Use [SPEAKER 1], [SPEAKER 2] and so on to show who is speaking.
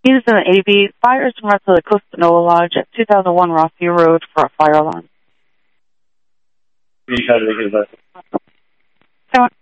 [SPEAKER 1] Units in the AB, fires from rest of the Costanola Lodge at 2001 Rossview Road for a fire alarm.
[SPEAKER 2] You try to make it